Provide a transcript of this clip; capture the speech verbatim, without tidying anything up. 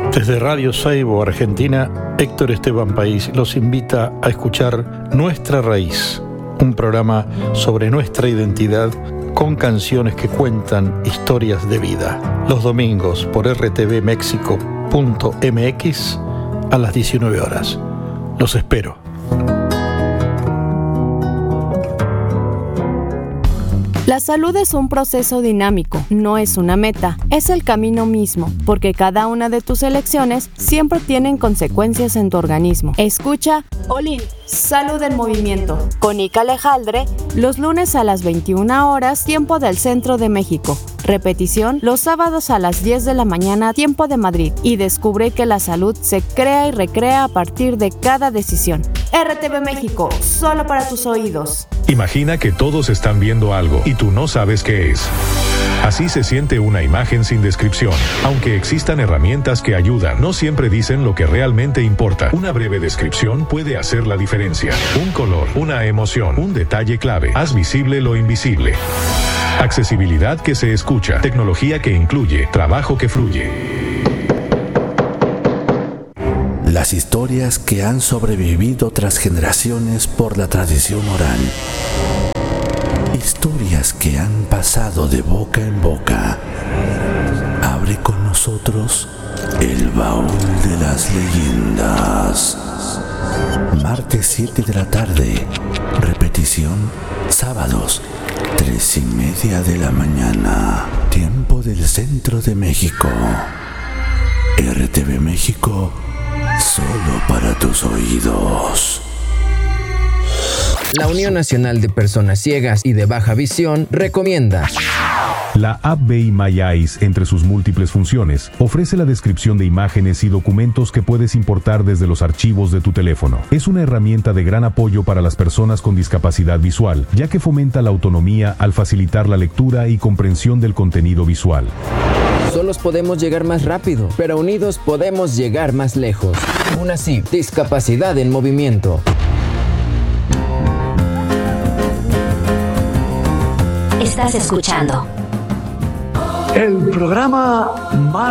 Desde Radio Saibo, Argentina, Héctor Esteban País los invita a escuchar Nuestra Raíz, un programa sobre nuestra identidad con canciones que cuentan historias de vida. Los domingos por r t v mexico punto m x a las diecinueve horas. Los espero. La salud es un proceso dinámico, no es una meta, es el camino mismo, porque cada una de tus elecciones siempre tienen consecuencias en tu organismo. Escucha Olin, Salud en Movimiento, con Ica Alejandre, los lunes a las veintiuna horas, tiempo del Centro de México. Repetición los sábados a las diez de la mañana, tiempo de Madrid. Y descubre que la salud se crea y recrea a partir de cada decisión. R T V México, solo para tus oídos. Imagina que todos están viendo algo y tú no sabes qué es. Así se siente una imagen sin descripción. Aunque existan herramientas que ayudan, no siempre dicen lo que realmente importa. Una breve descripción puede hacer la diferencia. Un color, una emoción, un detalle clave. Haz visible lo invisible. Accesibilidad que se escucha. Tecnología que incluye. Trabajo que fluye. Las historias que han sobrevivido tras generaciones por la tradición oral. Historias que han pasado de boca en boca. Abre con nosotros el baúl de las leyendas. Martes siete de la tarde. Repetición sábados tres y media de la mañana. Tiempo del Centro de México. R T V México, solo para tus oídos. La Unión Nacional de Personas Ciegas y de Baja Visión recomienda. La app Be y My Eyes, entre sus múltiples funciones, ofrece la descripción de imágenes y documentos que puedes importar desde los archivos de tu teléfono. Es una herramienta de gran apoyo para las personas con discapacidad visual, ya que fomenta la autonomía al facilitar la lectura y comprensión del contenido visual. Solos podemos llegar más rápido, pero unidos podemos llegar más lejos. Aún así, discapacidad en movimiento. Estás escuchando el programa más